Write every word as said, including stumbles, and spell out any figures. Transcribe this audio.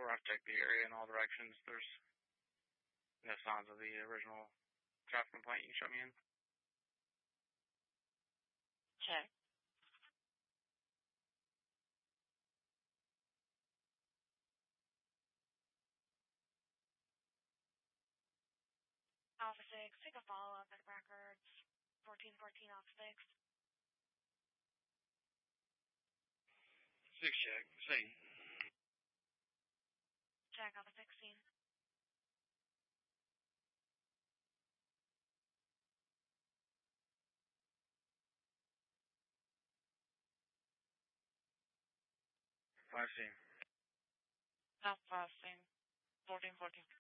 rough check the area in all directions. There's no signs of the original traffic complaint you showed me in. Check. Alpha six, take a follow-up at records. fourteen fourteen Alpha six. Six check, same. Check Alpha sixteen. Five same. Alpha same. fourteen fourteen.